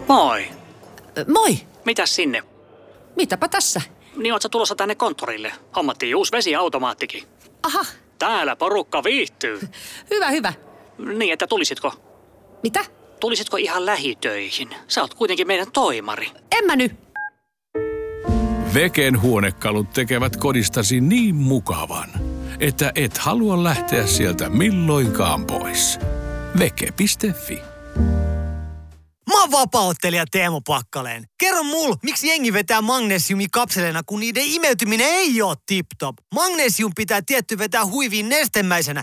Moi. Moi! Mitäs sinne? Mitäpä tässä? Niin oot sä tulossa tänne konttorille? Hommattiin uusi vesiautomaattikin. Aha, Täällä porukka viihtyy. hyvä. Niin, että tulisitko? Mitä? Tulisitko ihan lähitöihin? Sä oot kuitenkin meidän toimari. En mä nyt. Veken huonekalut tekevät kodistasi niin mukavan, että et halua lähteä sieltä milloinkaan pois. Veke.fi. Mä oon vapaa-ottelija Teemu Pakkaleen. Kerro mulle, miksi jengi vetää magnesiumikapseleina, kun niiden imeytyminen ei oo tip-top. Magnesium pitää tietty vetää huiviin nestemäisenä,